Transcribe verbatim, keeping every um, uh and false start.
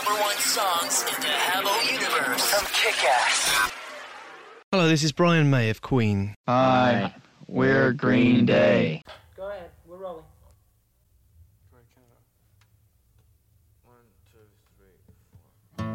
number one songs in the Habbo universe from Kick-Ass. Hello, this is Brian May of Queen. Hi, we're Green Day. Go ahead, we're rolling.